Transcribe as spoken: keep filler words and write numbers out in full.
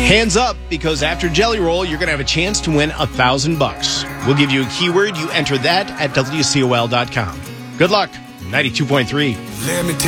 Hands up, because after Jelly Roll, you're going to have a chance to win a thousand bucks. We'll give you a keyword. You enter that at W C O L dot com. Good luck. ninety-two point three. Let me tell